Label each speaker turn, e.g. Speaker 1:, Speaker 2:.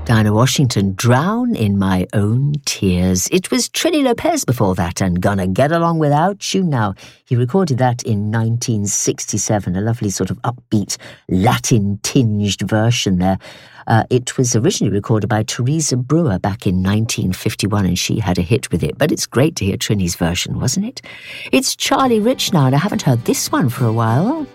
Speaker 1: Dinah Washington, Drown in My Own Tears. It was Trini Lopez before that, and Gonna Get Along Without You Now. He recorded that in 1967, a lovely sort of upbeat, Latin-tinged version there. It was originally recorded by Teresa Brewer back in 1951, and she had a hit with it. But it's great to hear Trini's version, wasn't it? It's Charlie Rich now, and I haven't heard this one for a while.